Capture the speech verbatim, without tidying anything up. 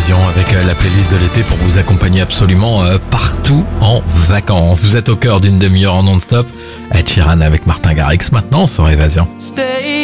Évasion avec la playlist de l'été pour vous accompagner absolument partout en vacances. Vous êtes au cœur d'une demi-heure en non-stop. Ed Sheeran avec Martin Garrix maintenant sur Évasion.